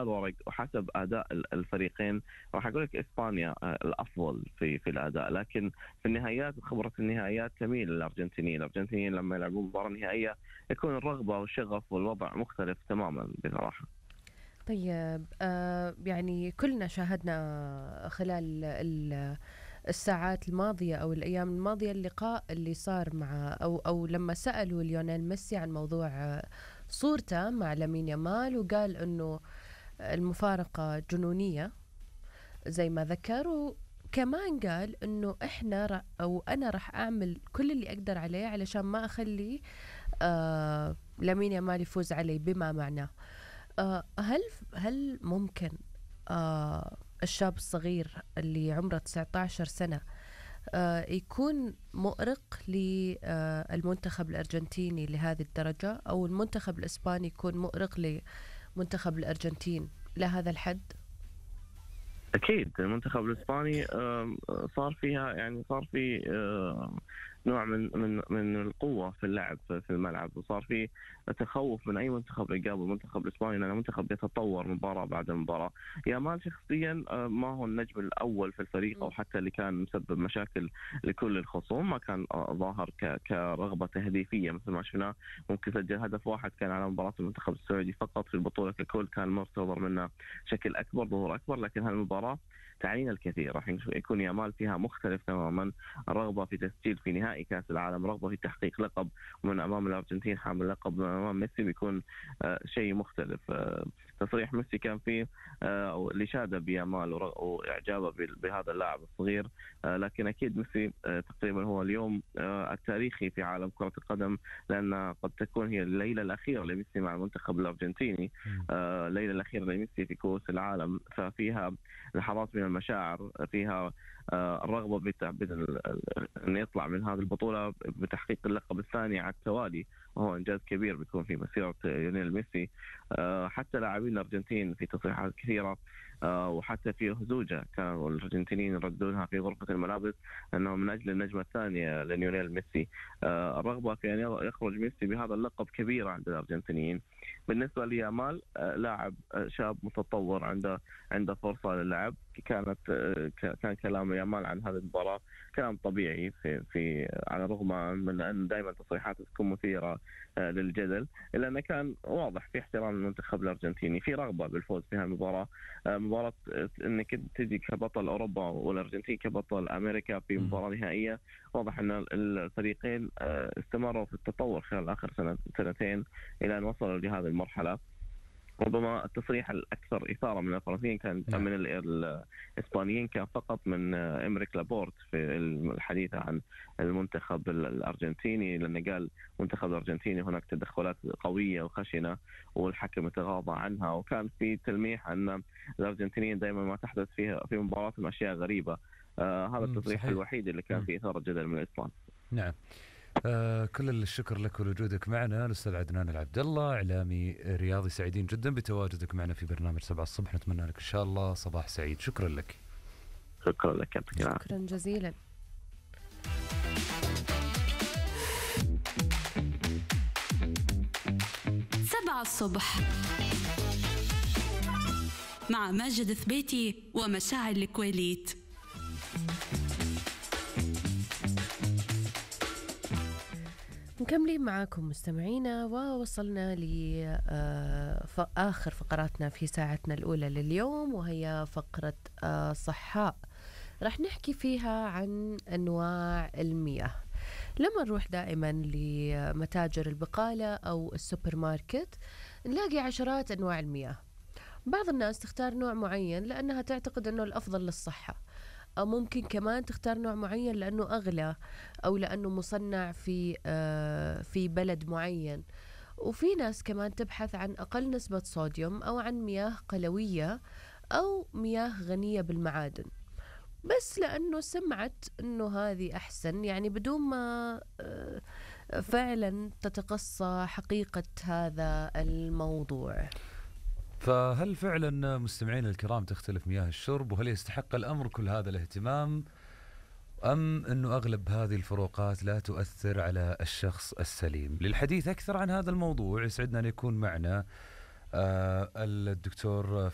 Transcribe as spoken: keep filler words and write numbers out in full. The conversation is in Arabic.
الورق وحسب اداء الفريقين راح اقول لك اسبانيا الافضل في في الاداء، لكن في النهايات خبره النهايات تميل للارجنتينيين. الارجنتينيين لما يلعبون مباراه نهائيه يكون الرغبه والشغف والوضع مختلف تماما بصراحه. طيب آه يعني كلنا شاهدنا خلال ال- الساعات الماضية أو الأيام الماضية اللقاء اللي صار مع أو أو لما سألوا ليونيل ميسي عن موضوع آه، صورته مع لامين يامال، وقال إنه المفارقة جنونية زي ما ذكر، وكمان قال إنه إحنا ر- أو أنا راح أعمل كل اللي أقدر عليه علشان ما أخلي آه لامين يامال يفوز علي، بما معناه آه هل هل ممكن آه الشاب الصغير اللي عمره تسعة عشر سنة آه يكون مؤرق للمنتخب الأرجنتيني لهذه الدرجة، أو المنتخب الإسباني يكون مؤرق لمنتخب الأرجنتين لهذا الحد؟ أكيد المنتخب الإسباني آم، صار فيها يعني صار في آم، نوع من من من القوة في اللعب في في الملعب، وصار في تخوف من أي منتخب يقابل المنتخب الإسباني، لأن المنتخب يتطور مباراة بعد مباراة. يامال شخصيا آه، ما هو النجم الأول في الفريق، أو حتى اللي كان مسبب مشاكل لكل الخصوم، ما كان آه، ظاهر ك- كرغبة تهديفية مثل ما شفناه. ممكن سجل هدف واحد كان على مباراة المنتخب السعودي فقط في البطولة ككل، كان مرتضى منه شكل أكبر، ظهور أكبر، لكن هالمباراة تعنينا الكثير. راح يكون يامال فيها مختلف تماما، الرغبة في تسجيل في نهائي كأس العالم، رغبة في تحقيق لقب من أمام الأرجنتين حامل لقب من أمام ميسي، بيكون آه، شيء مختلف. آه، تصريح ميسي كان فيه آه، أو الإشادة بيامال ورغ- وإعجابه بال- بهذا اللاعب الصغير. آه، لكن أكيد ميسي آه، تقريبا هو اليوم آه، التاريخي في عالم كرة القدم، لأن قد تكون هي الليلة الأخيرة لميسي مع المنتخب الأرجنتيني، آه، الليلة الأخيرة لميسي في كؤوس العالم، ففيها لحظات من المشاعر، فيها آه، الرغبة بت- بت- أن يطلع من هذه البطولة بتحقيق اللقب الثاني على التوالي، وهو إنجاز كبير بيكون في مسيرة ليونيل ميسي. آه، حتى لاعبين الأرجنتين في تصريحات كثيرة آه، وحتى في هزوجة كانوا الأرجنتينيين يردونها في غرفة الملابس أنه من أجل النجمة الثانية لليونيل ميسي. آه، الرغبة في أن يخرج ميسي بهذا اللقب كبيرة عند الأرجنتينيين. بالنسبة ليامال آه، لاعب آه، شاب متطور، عنده عنده فرصة للعب. كانت آه، ك- كان كلام يامال عن هذه المباراة كلام طبيعي في في على الرغم من أن دائما تصريحاته تكون مثيرة آه، للجدل، إلا أنه كان واضح في احترام المنتخب الأرجنتيني، في رغبة بالفوز في هذه المباراة. آه، مباراة آه، أنك تجي كبطل أوروبا والأرجنتين كبطل أمريكا في مم. مباراة نهائية، واضح أن الفريقين آه، استمروا في التطور خلال آخر سنة سنتين إلى أن وصلوا لهذه المرحلة. ربما التصريح الأكثر إثارة من الفرنسيين كان نعم. من ال- الإسبانيين كان فقط من آه، إمريك لابورت في الحديث عن المنتخب ال- الأرجنتيني، لأنه قال المنتخب الأرجنتيني هناك تدخلات قوية وخشنة والحكم يتغاضى عنها، وكان في تلميح أن الأرجنتينيين دائما ما تحدث فيها في مباراتهم أشياء غريبة. آه هذا مم، التصريح صحيح. الوحيد اللي كان مم. فيه إثارة جدل من الإسبان. نعم. آه كل الشكر لك ولوجودك معنا الأستاذ عدنان العبد الله، إعلامي رياضي، سعيدين جدا بتواجدك معنا في برنامج سبعة الصبح، نتمنى لك إن شاء الله صباح سعيد. شكرا لك. شكرا لك، يعطيك العافية. شكرا جزيلا. سبعة الصبح مع ماجد ثبيتي ومشاعل الكويليت. مكملين معاكم مستمعينا، ووصلنا لآخر فقراتنا في ساعتنا الأولى لليوم، وهي فقرة آه، صحاء. رح نحكي فيها عن أنواع المياه. لما نروح دائما لمتاجر البقالة أو السوبر ماركت نلاقي عشرات أنواع المياه. بعض الناس تختار نوع معين لأنها تعتقد أنه الأفضل للصحة، أو ممكن كمان تختار نوع معين لأنه أغلى، أو لأنه مصنع في آه في بلد معين. وفي ناس كمان تبحث عن أقل نسبة صوديوم، أو عن مياه قلوية، أو مياه غنية بالمعادن، بس لأنه سمعت أنه هذه أحسن، يعني بدون ما آه فعلا تتقصى حقيقة هذا الموضوع. فهل فعلا مستمعين الكرام تختلف مياه الشرب، وهل يستحق الأمر كل هذا الاهتمام، أم أنه أغلب هذه الفروقات لا تؤثر على الشخص السليم؟ للحديث أكثر عن هذا الموضوع يسعدنا أن يكون معنا آه الدكتور